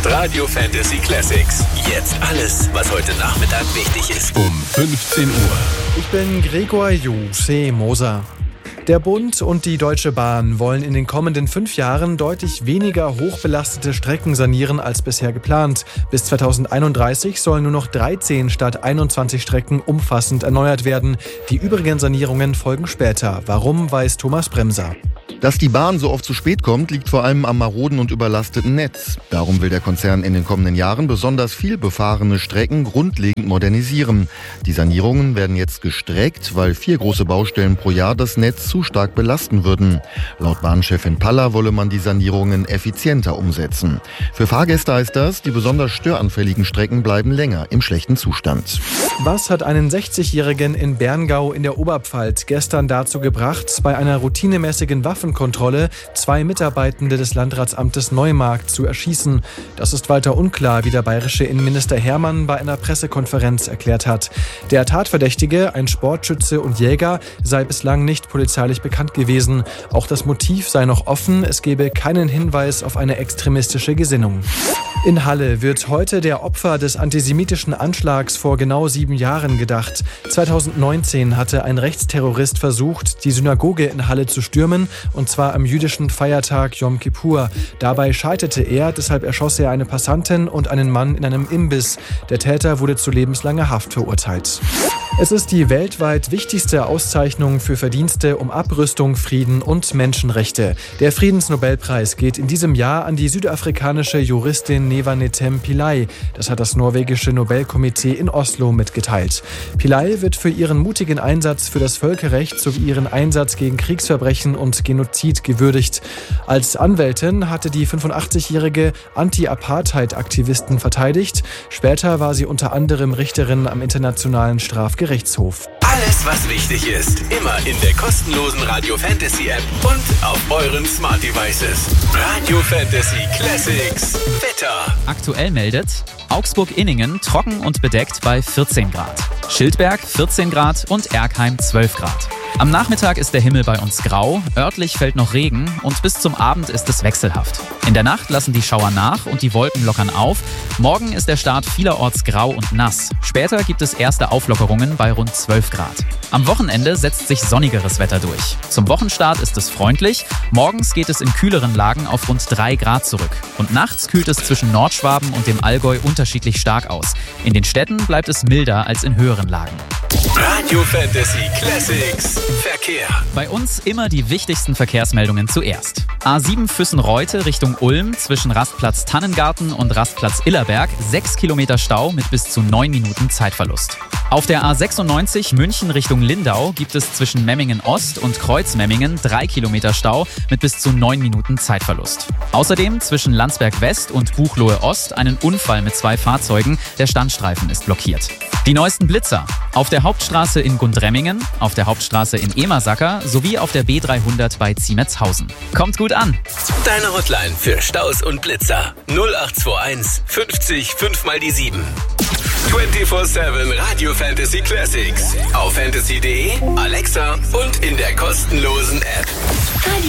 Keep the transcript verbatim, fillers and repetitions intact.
ist Radio Fantasy Classics. Jetzt alles, was heute Nachmittag wichtig ist. Um fünfzehn Uhr. Ich bin Gregor Jose Moser. Der Bund und die Deutsche Bahn wollen in den kommenden fünf Jahren deutlich weniger hochbelastete Strecken sanieren als bisher geplant. Bis zweitausendeinunddreißig sollen nur noch dreizehn statt einundzwanzig Strecken umfassend erneuert werden. Die übrigen Sanierungen folgen später. Warum, weiß Thomas Bremser. Dass die Bahn so oft zu spät kommt, liegt vor allem am maroden und überlasteten Netz. Darum will der Konzern in den kommenden Jahren besonders viel befahrene Strecken grundlegend modernisieren. Die Sanierungen werden jetzt gestreckt, weil vier große Baustellen pro Jahr das Netz zu stark belasten würden. Laut Bahnchefin Paller wolle man die Sanierungen effizienter umsetzen. Für Fahrgäste heißt das, die besonders störanfälligen Strecken bleiben länger im schlechten Zustand. Was hat einen sechzigjährigen in Berngau in der Oberpfalz gestern dazu gebracht, bei einer routinemäßigen Waffenkontrolle zwei Mitarbeitende des Landratsamtes Neumarkt zu erschießen? Das ist weiter unklar, wie der bayerische Innenminister Hermann bei einer Pressekonferenz erklärt hat. Der Tatverdächtige, ein Sportschütze und Jäger, sei bislang nicht polizeilich bekannt gewesen. Auch das Motiv sei noch offen, es gebe keinen Hinweis auf eine extremistische Gesinnung. In Halle wird heute der Opfer des antisemitischen Anschlags vor genau sieben Jahren gedacht. zweitausendneunzehn hatte ein Rechtsterrorist versucht, die Synagoge in Halle zu stürmen, und zwar am jüdischen Feiertag Yom Kippur. Dabei scheiterte er, deshalb erschoss er eine Passantin und einen Mann in einem Imbiss. Der Täter wurde zu lebenslanger Haft verurteilt. Es ist die weltweit wichtigste Auszeichnung für Verdienste um Abrüstung, Frieden und Menschenrechte. Der Friedensnobelpreis geht in diesem Jahr an die südafrikanische Juristin Neva Netem Pillay. Das hat das norwegische Nobelkomitee in Oslo mitgeteilt. Pillay wird für ihren mutigen Einsatz für das Völkerrecht sowie ihren Einsatz gegen Kriegsverbrechen und Genozid gewürdigt. Als Anwältin hatte die fünfundachtzigjährige Anti-Apartheid-Aktivisten verteidigt. Später war sie unter anderem Richterin am Internationalen Strafgerichtshof. Alles, was wichtig ist, immer in der kostenlosen Radio Fantasy App und auf euren Smart Devices. Radio Fantasy Classics Wetter. Aktuell meldet Augsburg-Inningen trocken und bedeckt bei vierzehn Grad. Schildberg vierzehn Grad und Erkheim zwölf Grad. Am Nachmittag ist der Himmel bei uns grau, örtlich fällt noch Regen und bis zum Abend ist es wechselhaft. In der Nacht lassen die Schauer nach und die Wolken lockern auf. Morgen ist der Start vielerorts grau und nass. Später gibt es erste Auflockerungen bei rund zwölf Grad. Am Wochenende setzt sich sonnigeres Wetter durch. Zum Wochenstart ist es freundlich. Morgens geht es in kühleren Lagen auf rund drei Grad zurück. Und nachts kühlt es zwischen Nordschwaben und dem Allgäu unterschiedlich stark aus. In den Städten bleibt es milder als in höheren Lagen. Radio Fantasy Classics Verkehr. Bei uns immer die wichtigsten Verkehrsmeldungen zuerst. A sieben Füssen-Reute Richtung Ulm zwischen Rastplatz Tannengarten und Rastplatz Illerberg sechs Kilometer Stau mit bis zu neun Minuten Zeitverlust. Auf der A sechsundneunzig München Richtung Lindau gibt es zwischen Memmingen Ost und Kreuzmemmingen drei Kilometer Stau mit bis zu neun Minuten Zeitverlust. Außerdem zwischen Landsberg West und Buchloe Ost einen Unfall mit zwei Fahrzeugen. Der Standstreifen ist blockiert. Die neuesten Blitzer. Auf der Hauptstraße in Gundremmingen, auf der Hauptstraße in Emersacker sowie auf der B dreihundert bei Ziemetzhausen. Kommt gut an! Deine Hotline für Staus und Blitzer. null acht zwei eins fünfzig fünf mal die sieben. vierundzwanzig sieben Radio Fantasy Classics. Auf fantasy punkt de, Alexa und in der kostenlosen App.